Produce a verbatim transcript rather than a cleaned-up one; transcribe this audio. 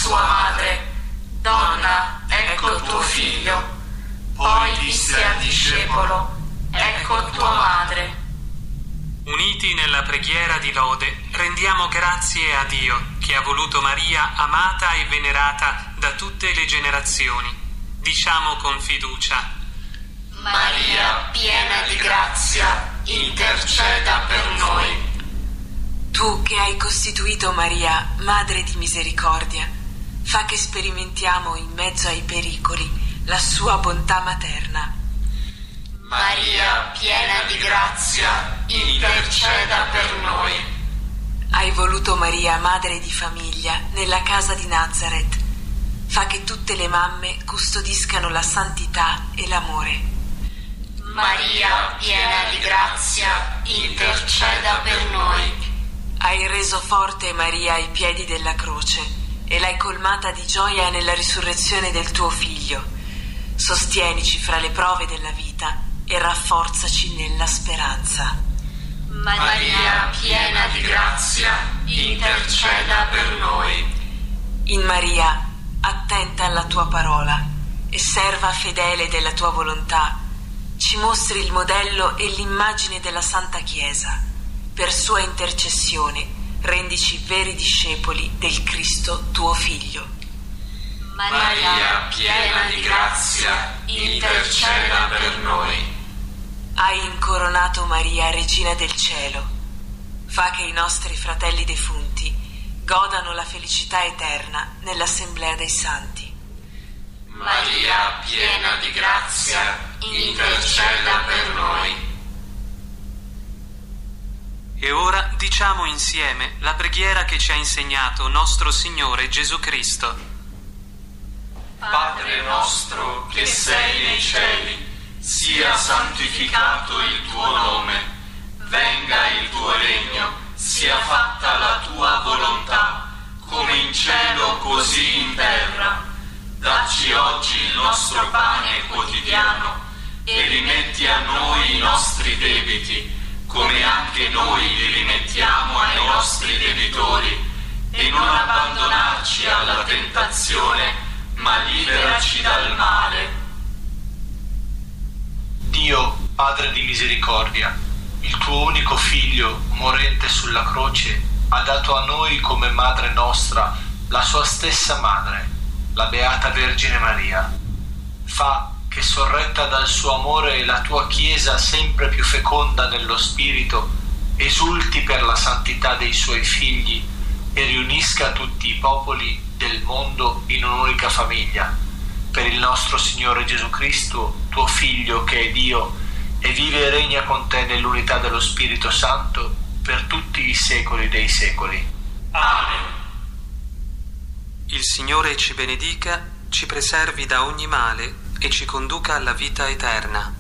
sua madre: Donna, ecco tuo figlio. Poi disse al discepolo: Ecco tua madre. Uniti nella preghiera di lode, rendiamo grazie a Dio che ha voluto Maria amata e venerata da tutte le generazioni. Diciamo con fiducia: Maria, piena di grazia, interceda per noi. Tu che hai costituito Maria, Madre di Misericordia, fa che sperimentiamo in mezzo ai pericoli la sua bontà materna. Maria, piena di grazia, interceda per noi. Hai voluto Maria, madre di famiglia, nella casa di Nazareth. Fa che tutte le mamme custodiscano la santità e l'amore. Maria, piena di grazia, interceda per noi. Hai reso forte Maria ai piedi della croce e l'hai colmata di gioia nella risurrezione del tuo Figlio. Sostienici fra le prove della vita e rafforzaci nella speranza. Maria, piena di grazia, interceda per noi. In Maria, attenta alla tua parola e serva fedele della tua volontà, ci mostri il modello e l'immagine della Santa Chiesa. Per sua intercessione, rendici veri discepoli del Cristo tuo Figlio. Maria, piena di grazia, interceda per noi. Hai incoronato Maria, Regina del Cielo. Fa che i nostri fratelli defunti godano la felicità eterna nell'assemblea dei santi. Maria, piena di grazia, interceda per noi. E ora diciamo insieme la preghiera che ci ha insegnato nostro Signore Gesù Cristo. Padre nostro che sei nei cieli, sia santificato il tuo nome, venga il tuo regno, sia fatta la tua volontà, come in cielo così in terra. Dacci oggi il nostro pane quotidiano e rimetti a noi i nostri debiti, come anche noi li rimettiamo ai nostri debitori, e non abbandonarci alla tentazione, ma liberaci dal male. Dio, Padre di misericordia, il tuo unico Figlio, morente sulla croce, ha dato a noi come madre nostra la sua stessa madre, la Beata Vergine Maria. Fa che, sorretta dal suo amore, la tua Chiesa, sempre più feconda nello Spirito, esulti per la santità dei suoi figli e riunisca tutti i popoli del mondo in un'unica famiglia. Per il nostro Signore Gesù Cristo, tuo Figlio, che è Dio e vive e regna con te nell'unità dello Spirito Santo per tutti i secoli dei secoli. Amen. Il Signore ci benedica, ci preservi da ogni male e ci conduca alla vita eterna.